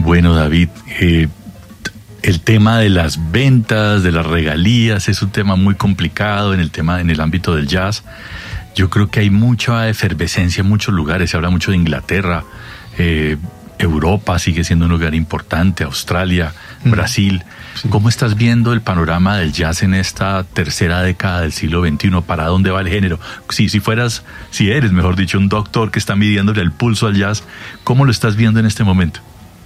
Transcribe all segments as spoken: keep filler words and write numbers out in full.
Bueno, David, eh, el tema de las ventas, de las regalías, es un tema muy complicado en el tema, en el ámbito del jazz. Yo creo que hay mucha efervescencia en muchos lugares. Se habla mucho de Inglaterra, eh, Europa sigue siendo un lugar importante, Australia, mm. Brasil. Sí. ¿Cómo estás viendo el panorama del jazz en esta tercera década del siglo veintiuno? ¿Para dónde va el género? Si, si fueras, si eres, mejor dicho, un doctor que está midiéndole el pulso al jazz, ¿cómo lo estás viendo en este momento?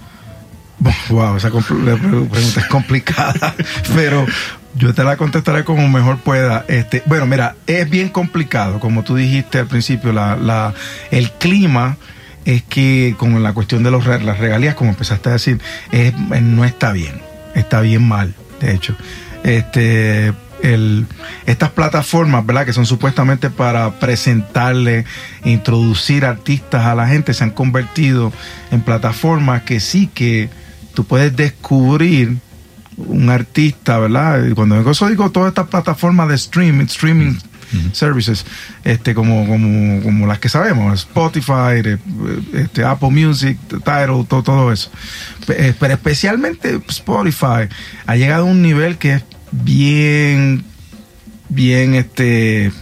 Wow, esa pregunta es complicada, pero yo te la contestaré como mejor pueda. Este, bueno, mira, es bien complicado, como tú dijiste al principio, la, la, el clima es que con la cuestión de los, las regalías, como empezaste a decir, es, no está bien, está bien mal, de hecho. Este, el, estas plataformas, ¿verdad?, que son supuestamente para presentarle, introducir artistas a la gente, se han convertido en plataformas que sí que tú puedes descubrir un artista, ¿verdad? Y cuando digo eso, digo todas estas plataformas de streaming, streaming uh-huh. services, este, como, como, como las que sabemos, Spotify, este, Apple Music, Tidal, todo, todo eso. Pero especialmente Spotify ha llegado a un nivel que es bien, bien, este,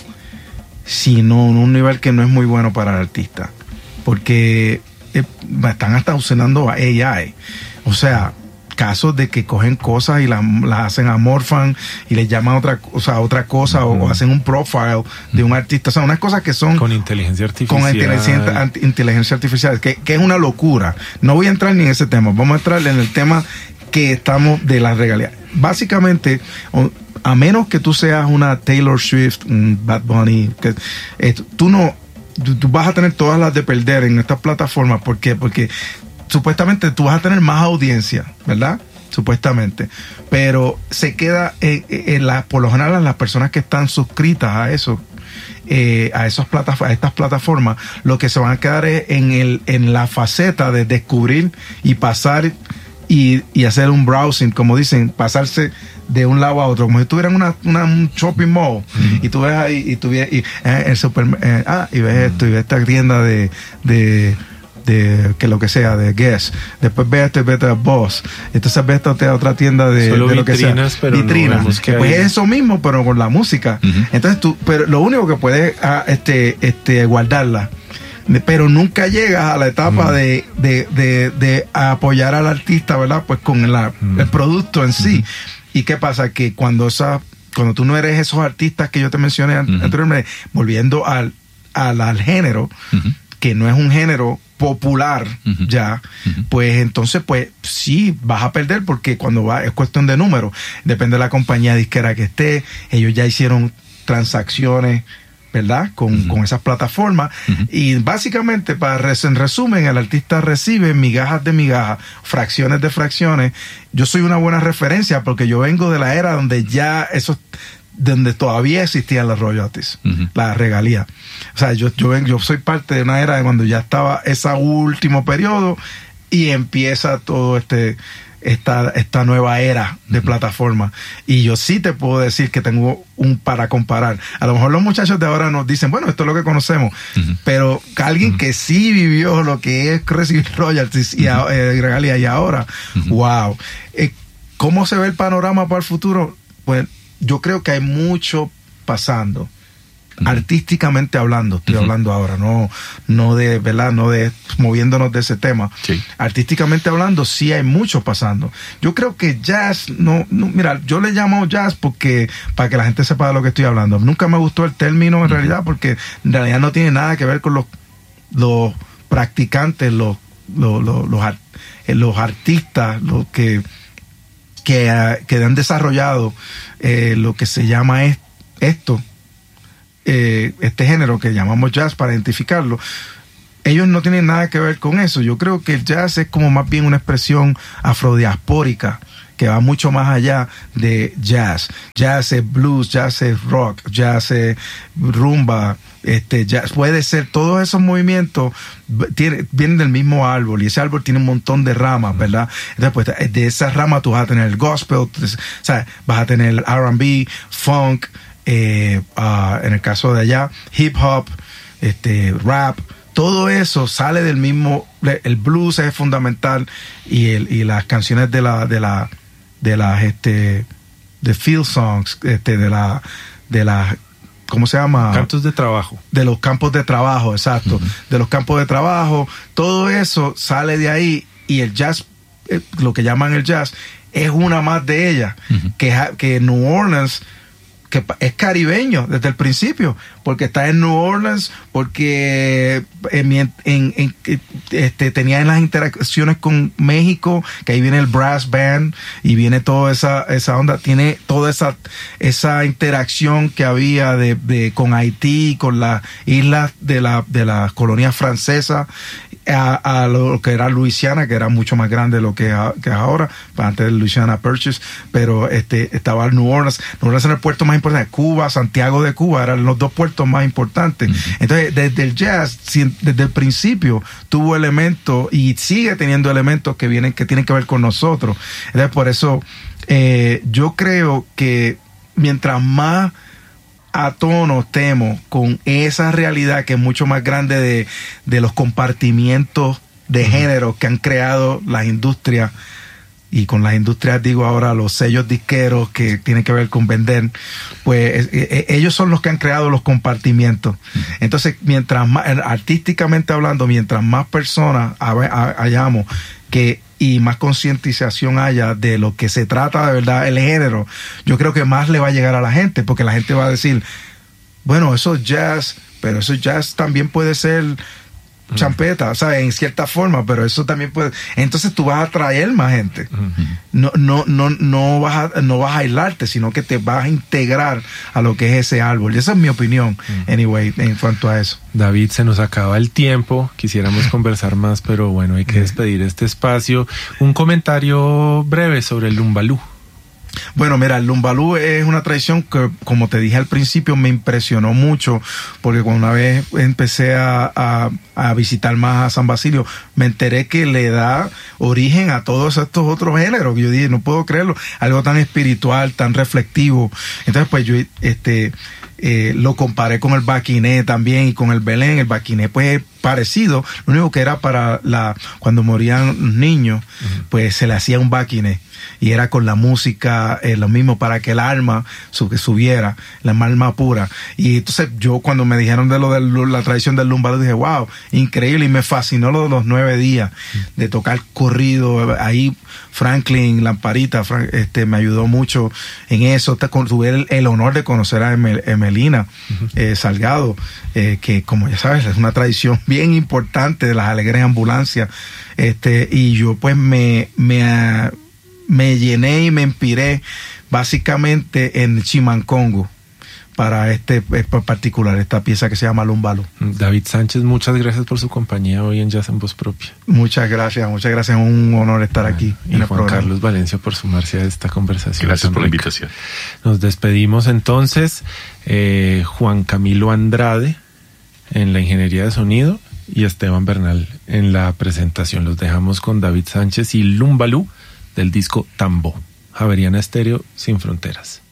si no, un nivel que no es muy bueno para el artista, porque están hasta usando A I. O sea, casos de que cogen cosas y las, las hacen amorfan y les llaman otra, o sea, otra cosa uh-huh. o, o hacen un profile de un artista. O sea, unas cosas que son con inteligencia artificial. Con inteligencia, inteligencia artificial, que, que es una locura. No voy a entrar ni en ese tema. Vamos a entrar en el tema que estamos de las regalías. Básicamente, a menos que tú seas una Taylor Swift, un Bad Bunny, que, eh, tú no... Tú, tú vas a tener todas las de perder en estas plataformas. ¿Por qué? Porque supuestamente tú vas a tener más audiencia, ¿verdad? Supuestamente. Pero se queda en, en la, por lo general, las personas que están suscritas a eso, eh, a esas plataformas, a estas plataformas, lo que se van a quedar es en el, en la faceta de descubrir y pasar y, y hacer un browsing, como dicen, pasarse de un lado a otro, como si tuvieran una, una un shopping mall mm. y tú ves ahí y tú ves y, eh, el super, eh, ah, y ves mm. esto y ves esta tienda de de de que lo que sea, de Guess, después ves esto y ves a Boss, entonces ves esta otra tienda de, Solo de lo que sea, pero vitrinas, no que pues es eso mismo pero con la música. Uh-huh. Entonces tú, pero lo único que puedes ah, este este guardarla, pero nunca llegas a la etapa mm. de, de, de, de apoyar al artista, ¿verdad? Pues con la, mm. el producto en sí. Mm. ¿Y qué pasa? Que cuando esa, cuando tú no eres esos artistas que yo te mencioné mm. anteriormente, volviendo al, al, al género, mm. que no es un género popular mm. ya, mm. pues entonces pues sí vas a perder, porque cuando va, es cuestión de números, depende de la compañía disquera que esté, ellos ya hicieron transacciones, ¿verdad? Con, uh-huh. con esas plataformas. Uh-huh. Y básicamente, para en resumen, el artista recibe migajas de migajas, fracciones de fracciones. Yo soy una buena referencia porque yo vengo de la era donde ya eso, donde todavía existían las royalties, uh-huh. las regalías. O sea, yo, yo, yo soy parte de una era de cuando ya estaba ese último periodo y empieza todo este... Esta, esta nueva era de uh-huh. plataforma. Y yo sí te puedo decir que tengo un para comparar. A lo mejor los muchachos de ahora nos dicen, bueno, esto es lo que conocemos, uh-huh. pero alguien uh-huh. que sí vivió lo que es recibir royalties y uh-huh. eh, regalías y ahora, uh-huh. wow. Eh, ¿Cómo se ve el panorama para el futuro? Pues yo creo que hay mucho pasando. Uh-huh. Artísticamente hablando, estoy uh-huh. hablando ahora, no, no de, ¿verdad? No de moviéndonos de ese tema. Sí. Artísticamente hablando, sí hay mucho pasando. Yo creo que jazz, no, no, mira, yo le llamo jazz porque, para que la gente sepa de lo que estoy hablando. Nunca me gustó el término en uh-huh. realidad, porque en realidad no tiene nada que ver con los, los practicantes, los, los, los, los, art, los artistas, los que, que, que han desarrollado eh, lo que se llama es, esto. Eh, este género que llamamos jazz para identificarlo, ellos no tienen nada que ver con eso. Yo creo que el jazz es como más bien una expresión afrodiaspórica que va mucho más allá de jazz. Jazz es blues, jazz es rock, jazz es rumba, este jazz puede ser, todos esos movimientos tiene, vienen del mismo árbol y ese árbol tiene un montón de ramas, ¿verdad? Entonces pues de esas ramas tú vas a tener el gospel, o sea, vas a tener el R and B, funk, Eh, uh, en el caso de allá, hip hop, este, rap, todo eso sale del mismo, el blues es fundamental y el y las canciones de la de la de las este de field songs, este de la de la ¿cómo se llama? Cantos de trabajo. De los campos de trabajo, exacto. Uh-huh. De los campos de trabajo, todo eso sale de ahí y el jazz, lo que llaman el jazz, es una más de ellas, uh-huh. que, que New Orleans, que es caribeño desde el principio, porque está en New Orleans, porque en, en, en, este, tenía las interacciones con México, que ahí viene el brass band y viene toda esa, esa onda, tiene toda esa, esa interacción que había de, de con Haití, con las islas de la, de las colonias francesas, a, a lo que era Luisiana, que era mucho más grande de lo que, que es ahora, antes de Louisiana Purchase, pero este, estaba New Orleans, New Orleans era el puerto más importante, Cuba, Santiago de Cuba, eran los dos puertos más importantes. Uh-huh. Entonces, desde el jazz, desde el principio, tuvo elementos y sigue teniendo elementos que vienen, que tienen que ver con nosotros. Entonces, por eso, eh, yo creo que mientras más a tono estemos con esa realidad que es mucho más grande de, de los compartimientos de uh-huh. género que han creado las industrias, y con las industrias digo ahora los sellos disqueros que tienen que ver con vender, pues eh, ellos son los que han creado los compartimientos. Entonces, mientras más, artísticamente hablando, mientras más personas hayamos que y más concientización haya de lo que se trata de verdad el género, yo creo que más le va a llegar a la gente, porque la gente va a decir, bueno, eso es jazz, pero eso jazz también puede ser champeta, o sea, en cierta forma, pero eso también puede, entonces tú vas a atraer más gente. Uh-huh. no, no, no, no vas a, no vas a aislarte, sino que te vas a integrar a lo que es ese árbol, y esa es mi opinión. Uh-huh. Anyway, en cuanto a eso. David, se nos acaba el tiempo, quisiéramos conversar más, pero bueno, hay que despedir este espacio. Un comentario breve sobre el lumbalú. Bueno, mira, el lumbalú es una tradición que, como te dije al principio, me impresionó mucho, porque cuando una vez empecé a, a, a visitar más a San Basilio, me enteré que le da origen a todos estos otros géneros, que yo dije, no puedo creerlo, algo tan espiritual, tan reflectivo. Entonces, pues yo este eh, lo comparé con el baquiné también y con el Belén. El baquiné, pues, es parecido, lo único que era para la cuando morían los niños, uh-huh. pues se le hacía un baquiné. Y era con la música, eh, lo mismo, para que el alma sub, subiera, la alma pura. Y entonces yo, cuando me dijeron de lo de la tradición del lumbalú, dije, wow, increíble. Y me fascinó lo de los nueve días, de tocar corrido. Ahí Franklin Lamparita Frank, este, me ayudó mucho en eso. Tuve el, el honor de conocer a Emel, Emelina uh-huh. eh, Salgado, eh, que, como ya sabes, es una tradición bien importante de las alegres ambulancias. Este, y yo, pues, me... me me llené y me inspiré básicamente en Chimancongo para este particular, esta pieza que se llama Lumbalú. David Sánchez, muchas gracias por su compañía hoy en Jazz en Voz Propia. Muchas gracias, muchas gracias, es un honor estar bueno, aquí y en el Juan programa. Carlos Valencia por sumarse a esta conversación. Gracias por la invitación. Nos despedimos entonces, eh, Juan Camilo Andrade en la ingeniería de sonido y Esteban Bernal en la presentación. Los dejamos con David Sánchez y Lumbalú del disco Tambo, Javeriana Estéreo sin Fronteras.